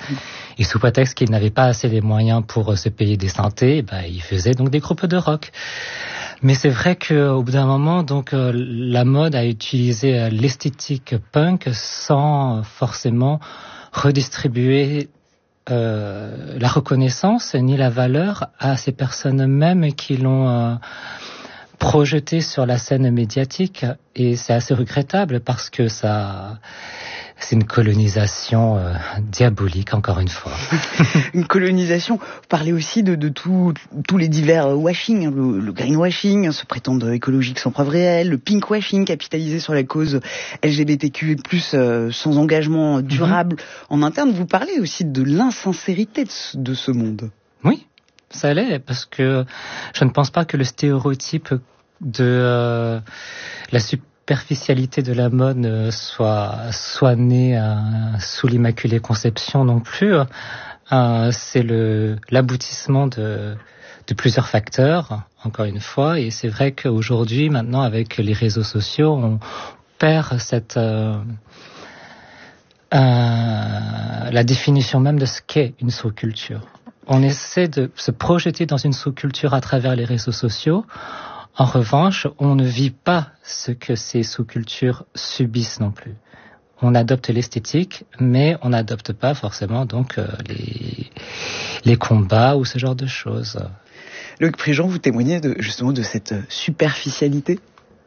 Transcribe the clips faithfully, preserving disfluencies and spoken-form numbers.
Et sous prétexte qu'ils n'avaient pas assez les moyens pour se payer des synthés, bah, ils faisaient donc des groupes de rock. Mais c'est vrai qu'au bout d'un moment, donc, euh, la mode a utilisé euh, l'esthétique punk sans forcément redistribuer euh, la reconnaissance ni la valeur à ces personnes mêmes qui l'ont euh, projeté sur la scène médiatique. Et c'est assez regrettable parce que ça... c'est une colonisation euh, diabolique, encore une fois. Une colonisation. Vous parlez aussi de, de tous les divers washing, le, le greenwashing, se prétendre écologique sans preuve réelle, le pinkwashing, capitalisé sur la cause L G B T Q plus, euh, sans engagement durable mm-hmm. en interne. Vous parlez aussi de l'insincérité de ce, de ce monde. Oui, ça l'est, parce que je ne pense pas que le stéréotype de euh, la superficialité de la mode soit, soit né euh, sous l'Immaculée Conception non plus. Euh, c'est le, l'aboutissement de, de plusieurs facteurs, encore une fois, et c'est vrai qu'aujourd'hui, maintenant, avec les réseaux sociaux, on perd cette... Euh, euh, la définition même de ce qu'est une sous-culture. On essaie de se projeter dans une sous-culture à travers les réseaux sociaux. En revanche, on ne vit pas ce que ces sous-cultures subissent non plus. On adopte l'esthétique, mais on n'adopte pas forcément donc euh, les, les combats ou ce genre de choses. Loïc Prigent, vous témoignez de, justement de cette superficialité ?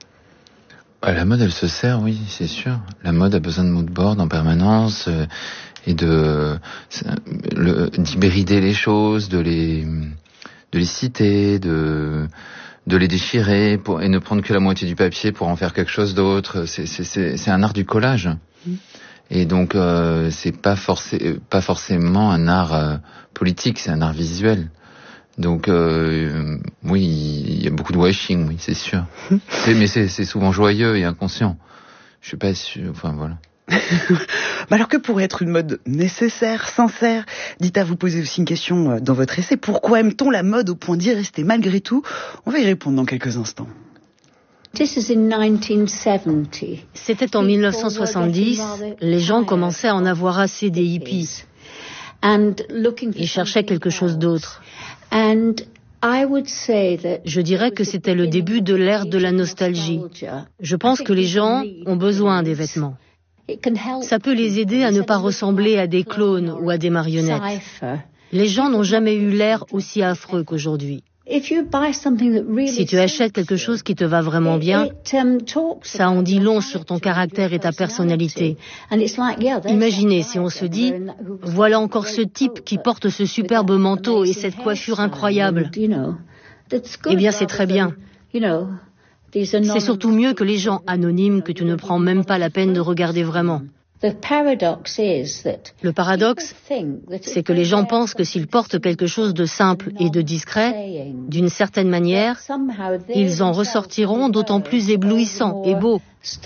La mode, elle se sert, oui, c'est sûr. La mode a besoin de mood board en permanence euh, et de le, d'hybrider les choses, de les de les citer, de de les déchirer pour, et ne prendre que la moitié du papier pour en faire quelque chose d'autre. C'est c'est c'est, c'est un art du collage. Mmh. Et donc euh, c'est pas forcé, pas forcément un art euh, politique, c'est un art visuel. Donc euh, oui, il y a beaucoup de washing, oui, c'est sûr. c'est, mais c'est, c'est souvent joyeux et inconscient. Je suis pas sûr. Enfin voilà. Mais alors que pourrait être une mode nécessaire, sincère ? Dita, vous posez aussi une question dans votre essai. Pourquoi aime-t-on la mode au point d'y rester malgré tout ? On va y répondre dans quelques instants. C'était en dix-neuf cent soixante-dix. Les gens commençaient à en avoir assez des hippies. Ils cherchaient quelque chose d'autre. Je dirais que c'était le début de l'ère de la nostalgie. Je pense que les gens ont besoin des vêtements. Ça peut les aider à ne pas ressembler à des clones ou à des marionnettes. Les gens n'ont jamais eu l'air aussi affreux qu'aujourd'hui. Si tu achètes quelque chose qui te va vraiment bien, ça en dit long sur ton caractère et ta personnalité. Imaginez si on se dit, voilà encore ce type qui porte ce superbe manteau et cette coiffure incroyable. Eh bien, c'est très bien. C'est surtout mieux que les gens anonymes que tu ne prends même pas la peine de regarder vraiment. Le paradoxe, c'est que les gens pensent que s'ils portent quelque chose de simple et de discret, d'une certaine manière, ils en ressortiront d'autant plus éblouissants et beaux. Ce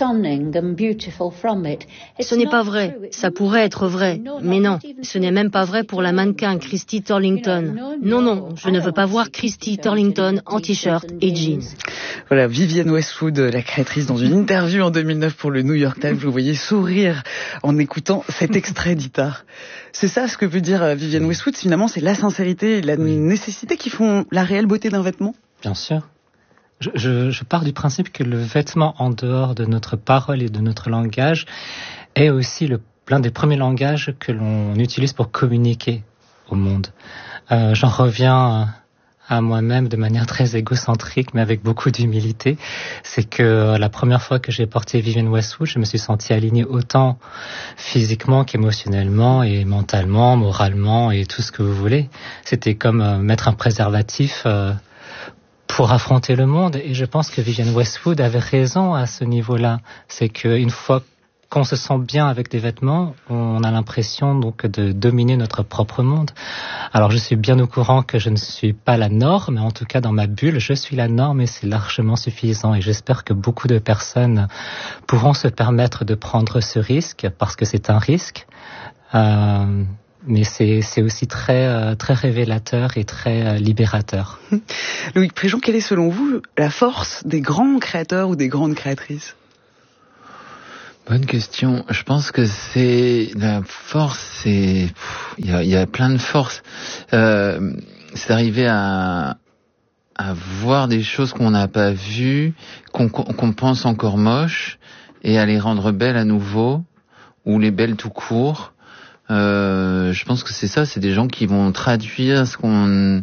n'est pas vrai. Ça pourrait être vrai, mais non. Ce n'est même pas vrai pour la mannequin Christy Turlington. Non, non, je ne veux pas voir Christy Turlington en t-shirt et jeans. Voilà, Vivienne Westwood, la créatrice, dans une interview en deux mille neuf pour le New York Times, vous voyez sourire en écoutant cet extrait d'Ita. C'est ça ce que veut dire Vivienne Westwood, finalement, c'est la sincérité et la nécessité qui font la réelle beauté d'un vêtement ? Bien sûr. Je, je, je pars du principe que le vêtement, en dehors de notre parole et de notre langage, est aussi le, l'un des premiers langages que l'on utilise pour communiquer au monde. Euh, j'en reviens à moi-même de manière très égocentrique, mais avec beaucoup d'humilité. C'est que la première fois que j'ai porté Vivienne Westwood, je me suis senti aligné autant physiquement qu'émotionnellement et mentalement, moralement et tout ce que vous voulez. C'était comme euh, mettre un préservatif euh, pour affronter le monde, et je pense que Vivienne Westwood avait raison à ce niveau-là. C'est qu'une fois qu'on se sent bien avec des vêtements, on a l'impression donc de dominer notre propre monde. Alors je suis bien au courant que je ne suis pas la norme, mais en tout cas dans ma bulle, je suis la norme et c'est largement suffisant. Et j'espère que beaucoup de personnes pourront se permettre de prendre ce risque, parce que c'est un risque. Euh, Mais c'est, c'est aussi très, euh, très révélateur et très euh, libérateur. Loïc Prigent, quelle est selon vous la force des grands créateurs ou des grandes créatrices ? Bonne question. Je pense que c'est la force, c'est il y a, y a plein de forces. Euh, c'est d'arriver à à voir des choses qu'on n'a pas vues, qu'on, qu'on pense encore moches, et à les rendre belles à nouveau, ou les belles tout court. Euh, je pense que c'est ça, c'est des gens qui vont traduire ce qu'on...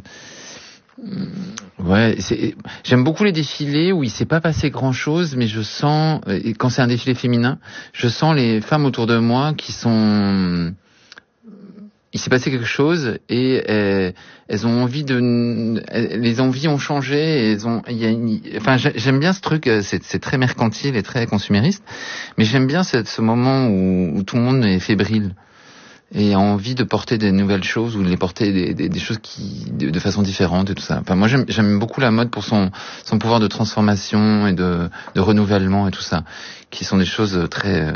Ouais, c'est... j'aime beaucoup les défilés où il s'est pas passé grand-chose, mais je sens, et quand c'est un défilé féminin, je sens les femmes autour de moi qui sont... Il s'est passé quelque chose et elles, elles ont envie de, les envies ont changé. Et elles ont, il y a une, enfin, j'aime bien ce truc. C'est, c'est très mercantile et très consumériste, mais j'aime bien ce, ce moment où, où tout le monde est fébrile et a envie de porter des nouvelles choses ou de les porter des, des, des choses qui, de, de façon différente et tout ça. Enfin, moi, j'aime, j'aime beaucoup la mode pour son, son pouvoir de transformation et de, de renouvellement et tout ça, qui sont des choses très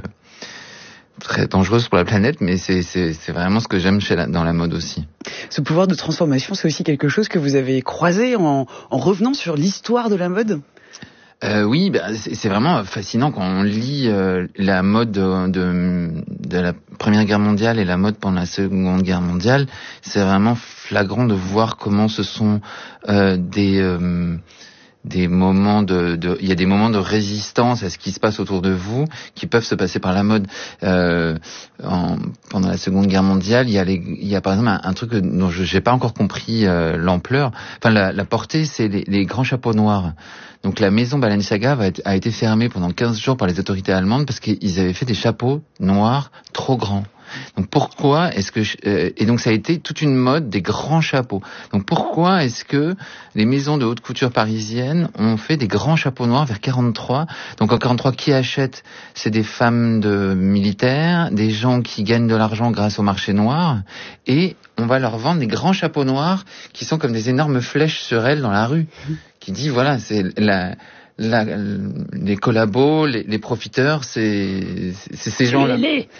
très dangereuse pour la planète, mais c'est, c'est, c'est vraiment ce que j'aime chez la, dans la mode aussi. Ce pouvoir de transformation, c'est aussi quelque chose que vous avez croisé en, en revenant sur l'histoire de la mode ? Euh, oui, bah, c'est, c'est vraiment fascinant quand on lit euh, la mode de, de, de la Première Guerre mondiale et la mode pendant la Seconde Guerre mondiale. C'est vraiment flagrant de voir comment ce sont euh, des... Euh, des moments de, de, il y a des moments de résistance à ce qui se passe autour de vous, qui peuvent se passer par la mode. Euh, en, pendant la Seconde Guerre mondiale, il y a, les, il y a par exemple un, un truc dont je n'ai pas encore compris euh, l'ampleur. Enfin, la, la portée, c'est les, les grands chapeaux noirs. Donc la maison Balenciaga va être, a été fermée pendant quinze jours par les autorités allemandes parce qu'ils avaient fait des chapeaux noirs trop grands. Donc pourquoi est-ce que je, euh, et donc ça a été toute une mode des grands chapeaux. Donc pourquoi est-ce que les maisons de haute couture parisiennes ont fait des grands chapeaux noirs vers quarante-trois? Donc en quarante-trois, qui achète? C'est des femmes de militaires, des gens qui gagnent de l'argent grâce au marché noir, et on va leur vendre des grands chapeaux noirs qui sont comme des énormes flèches sur elles dans la rue, qui dit voilà, c'est la La, les collabos, les, les profiteurs, c'est, c'est ces gens-là.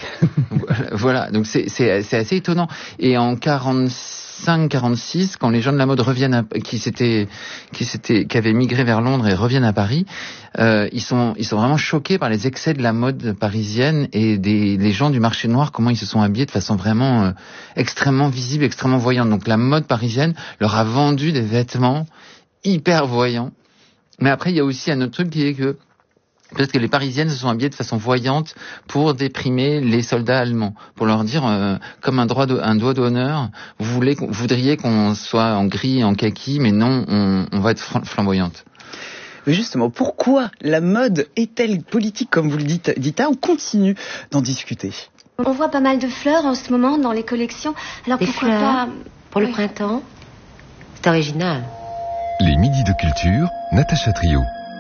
Voilà, donc c'est, c'est, c'est assez étonnant. Et en quarante-cinq quarante-six, quand les gens de la mode reviennent, à, qui s'étaient, qui s'étaient, qui avaient migré vers Londres et reviennent à Paris, euh, ils sont, ils sont vraiment choqués par les excès de la mode parisienne et des, les gens du marché noir, comment ils se sont habillés de façon vraiment euh, extrêmement visible, extrêmement voyante. Donc la mode parisienne leur a vendu des vêtements hyper voyants. Mais après, il y a aussi un autre truc qui est que peut-être que les Parisiennes se sont habillées de façon voyante pour déprimer les soldats allemands, pour leur dire, euh, comme un, droit de, un doigt d'honneur, vous, voulez, vous voudriez qu'on soit en gris, en kaki, mais non, on, on va être flamboyante. Mais justement, pourquoi la mode est-elle politique, comme vous le dites, Dita? On continue d'en discuter. On voit pas mal de fleurs en ce moment dans les collections. Alors des pourquoi fleurs pas... pour le oui. printemps? C'est original. Les midis de culture, Natacha Trio.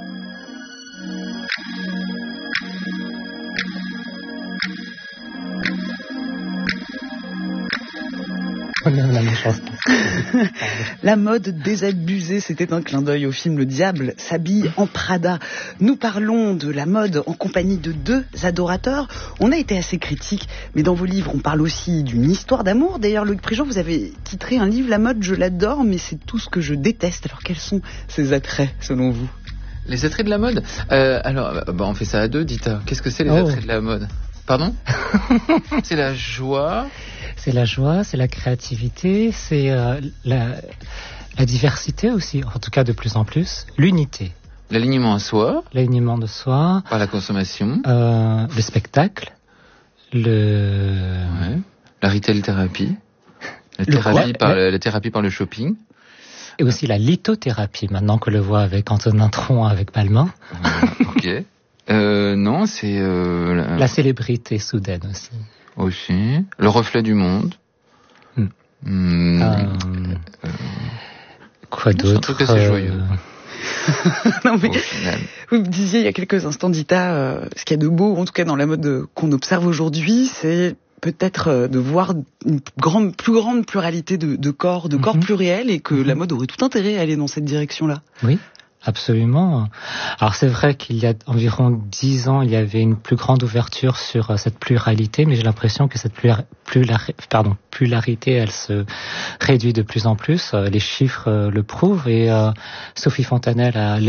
La mode désabusée, c'était un clin d'œil au film Le Diable s'habille en Prada. Nous parlons de la mode en compagnie de deux adorateurs. On a été assez critiques, mais dans vos livres, on parle aussi d'une histoire d'amour. D'ailleurs, Loïc Prigent, vous avez titré un livre, La mode, je l'adore, mais c'est tout ce que je déteste. Alors, quels sont ces attraits, selon vous? Les attraits de la mode euh, Alors, bah, on fait ça à deux, Dita. Qu'est-ce que c'est les oh. attraits de la mode? Pardon? C'est la joie. C'est la joie, c'est la créativité, c'est euh, la, la diversité aussi, en tout cas de plus en plus, l'unité. L'alignement à soi. L'alignement de soi. Par la consommation. Euh, le spectacle. Le... Ouais. La retail thérapie. La thérapie, par, ouais. la thérapie par le shopping. Et aussi la lithothérapie, maintenant que le voit avec Antonin Tron, avec Balmain. Ok. Euh, non, c'est... Euh, la... la célébrité soudaine aussi. Aussi. Le reflet du monde. Hmm. Mmh. Euh, euh, quoi d'autre? C'est un truc assez joyeux. Non, mais vous me disiez il y a quelques instants, Dita, euh, ce qu'il y a de beau, en tout cas dans la mode qu'on observe aujourd'hui, c'est peut-être euh, de voir une grande, plus grande pluralité de, de corps, de mm-hmm. corps pluriels, et que mm-hmm. la mode aurait tout intérêt à aller dans cette direction-là. Oui. Absolument. Alors c'est vrai qu'il y a environ dix ans, il y avait une plus grande ouverture sur cette pluralité, mais j'ai l'impression que cette plura, plura, pardon, pluralité, elle se réduit de plus en plus. Les chiffres le prouvent, et euh, Sophie Fontanelle a,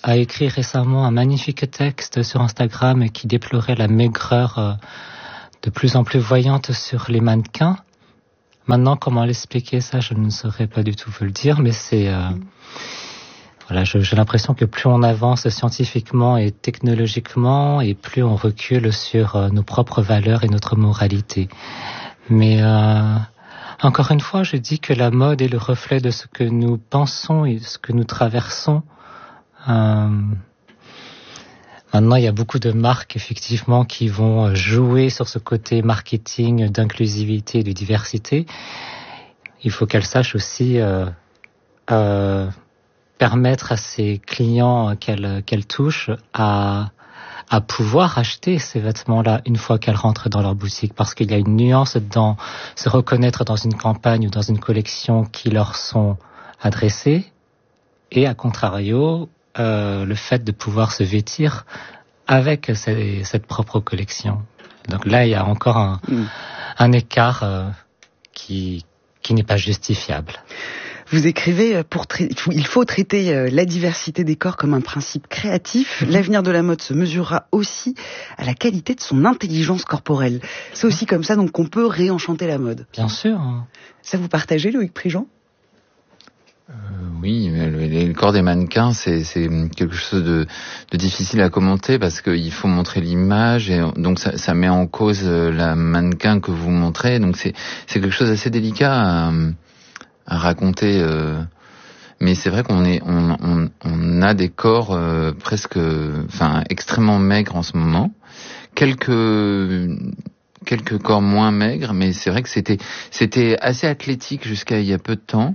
a écrit récemment un magnifique texte sur Instagram qui déplorait la maigreur euh, de plus en plus voyante sur les mannequins. Maintenant, comment l'expliquer ça, je ne saurais pas du tout vous le dire, mais c'est... Euh, mmh. Voilà, je, j'ai l'impression que plus on avance scientifiquement et technologiquement, et plus on recule sur euh, nos propres valeurs et notre moralité. Mais euh, encore une fois, je dis que la mode est le reflet de ce que nous pensons et de ce que nous traversons. Euh, maintenant, il y a beaucoup de marques, effectivement, qui vont jouer sur ce côté marketing d'inclusivité et de diversité. Il faut qu'elles sachent aussi... Euh, euh, permettre à ses clients qu'elle, qu'elle touche à, à pouvoir acheter ces vêtements-là une fois qu'elles rentrent dans leur boutique. Parce qu'il y a une nuance dans se reconnaître dans une campagne ou dans une collection qui leur sont adressées. Et à contrario, euh, le fait de pouvoir se vêtir avec ces, cette propre collection. Donc là, il y a encore un, mmh. un écart euh, qui, qui n'est pas justifiable. Vous écrivez, pour tra- il faut traiter la diversité des corps comme un principe créatif. L'avenir de la mode se mesurera aussi à la qualité de son intelligence corporelle. C'est aussi comme ça donc qu'on peut réenchanter la mode. Bien sûr. Ça vous partagez, Loïc Prigent ? euh, Oui, mais le, le corps des mannequins, c'est, c'est quelque chose de, de difficile à commenter parce qu'il faut montrer l'image et donc ça, ça met en cause la mannequin que vous montrez. Donc c'est, c'est quelque chose d'assez délicat à... à raconter, euh, mais c'est vrai qu'on est, on, on, on a des corps euh, presque, enfin extrêmement maigres en ce moment. Quelques, quelques corps moins maigres, mais c'est vrai que c'était, c'était assez athlétique jusqu'à il y a peu de temps.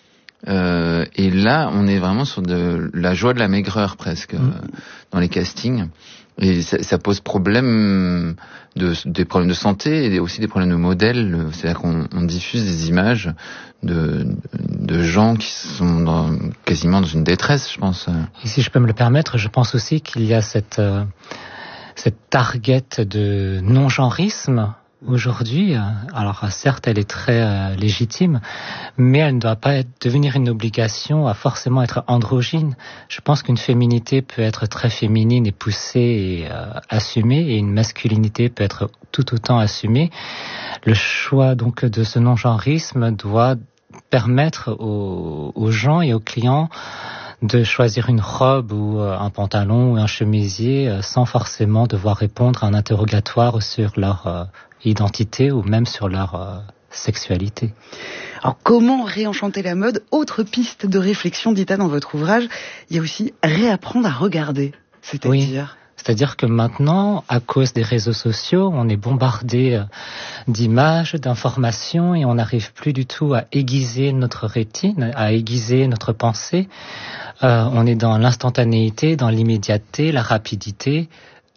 Euh, et là, on est vraiment sur de la joie de la maigreur presque mmh. euh, dans les castings. Et ça, ça pose problème de, des problèmes de santé et aussi des problèmes de modèles. C'est-à-dire qu'on on diffuse des images de, de gens qui sont dans, quasiment dans une détresse, je pense. Et si je peux me le permettre, je pense aussi qu'il y a cette, euh, cette target de non-genrisme aujourd'hui. Alors certes, elle est très euh, légitime, mais elle ne doit pas être, devenir une obligation à forcément être androgyne. Je pense qu'une féminité peut être très féminine et poussée et euh, assumée, et une masculinité peut être tout autant assumée. Le choix donc de ce non-genrisme doit permettre aux, aux gens et aux clients de choisir une robe ou un pantalon ou un chemisier sans forcément devoir répondre à un interrogatoire sur leur euh, identité ou même sur leur euh, sexualité. Alors comment réenchanter la mode ? Autre piste de réflexion, Dita, dans votre ouvrage, il y a aussi réapprendre à regarder. C'est-à-dire oui. C'est-à-dire que maintenant, à cause des réseaux sociaux, on est bombardé d'images, d'informations et on n'arrive plus du tout à aiguiser notre rétine, à aiguiser notre pensée. Euh, on est dans l'instantanéité, dans l'immédiateté, la rapidité.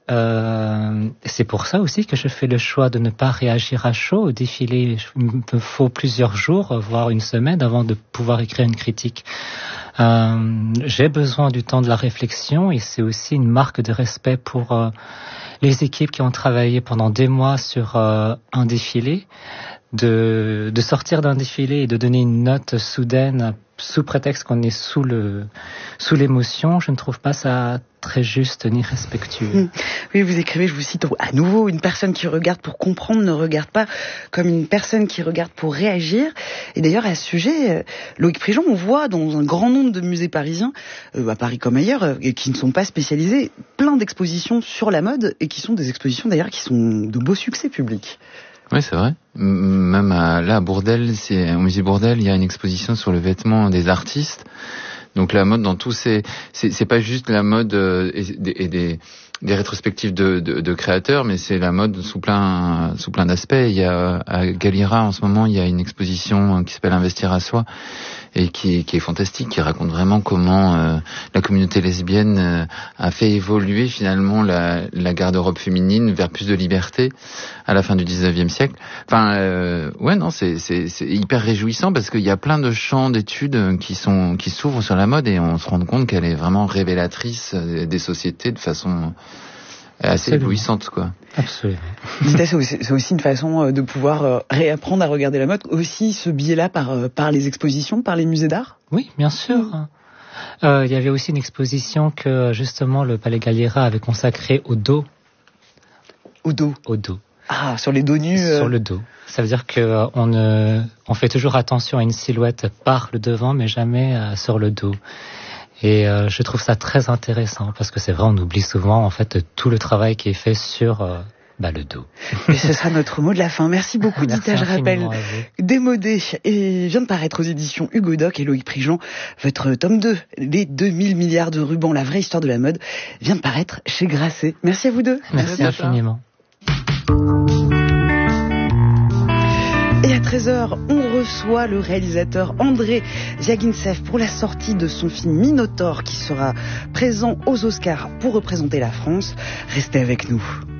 Euh, c'est pour ça aussi que je fais le choix de ne pas réagir à chaud au défilé. Il me faut plusieurs jours, voire une semaine, avant de pouvoir écrire une critique. Euh, j'ai besoin du temps de la réflexion et c'est aussi une marque de respect pour euh, les équipes qui ont travaillé pendant des mois sur euh, un défilé. De, de sortir d'un défilé et de donner une note soudaine sous prétexte qu'on est sous le sous l'émotion, je ne trouve pas ça très juste ni respectueux. Oui, vous écrivez, je vous cite à nouveau, une personne qui regarde pour comprendre ne regarde pas comme une personne qui regarde pour réagir. Et d'ailleurs, à ce sujet, Loïc Prigent, on voit dans un grand nombre de musées parisiens, euh, à Paris comme ailleurs, euh, et qui ne sont pas spécialisés, plein d'expositions sur la mode et qui sont des expositions d'ailleurs qui sont de beaux succès publics. Oui, c'est vrai. Même à, là, à Bourdelle, c'est, au musée Bourdelle, il y a une exposition sur le vêtement des artistes. Donc la mode dans tous ces, c'est, c'est pas juste la mode euh, et, et des, des rétrospectives de, de, de créateurs, mais c'est la mode sous plein, sous plein d'aspects. Il y a à Galliera en ce moment, il y a une exposition qui s'appelle Investir à soi et qui, qui est fantastique, qui raconte vraiment comment euh, la communauté lesbienne euh, a fait évoluer finalement la, la garde-robe féminine vers plus de liberté à la fin du dix-neuvième siècle. Enfin, euh, ouais, non, c'est, c'est, c'est hyper réjouissant parce qu'il y a plein de champs d'études qui sont qui s'ouvrent sur la mode et on se rend compte qu'elle est vraiment révélatrice des sociétés de façon assez éblouissante, quoi. Absolument. C'est aussi, c'est aussi une façon de pouvoir réapprendre à regarder la mode, aussi ce biais-là par, par les expositions, par les musées d'art ? Oui, bien sûr. Euh, il y avait aussi une exposition que justement le Palais Galliera avait consacrée au dos. Au dos. Au dos. Ah, sur les dos nus. Euh... Sur le dos. Ça veut dire que euh, on ne, on fait toujours attention à une silhouette par le devant, mais jamais euh, sur le dos. Et euh, je trouve ça très intéressant parce que c'est vrai, on oublie souvent en fait tout le travail qui est fait sur euh, bah, le dos. Et ce sera notre mot de la fin. Merci beaucoup, Dita. Je rappelle, Démodé et vient de paraître aux éditions Hugo Doc et Loïc Prigent. Votre tome deux, les deux mille milliards de rubans, la vraie histoire de la mode, vient de paraître chez Grasset. Merci à vous deux. Merci, Merci infiniment. Et à treize heures, on reçoit le réalisateur André Zviagintsev pour la sortie de son film Minotaure qui sera présent aux Oscars pour représenter la France. Restez avec nous.